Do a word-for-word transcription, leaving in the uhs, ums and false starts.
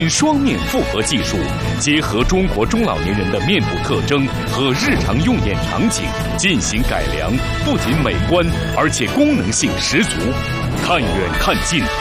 双面复合技术结合中国中老年人的面部特征和日常用眼场景进行改良，不仅美观，而且功能性十足。看远看近，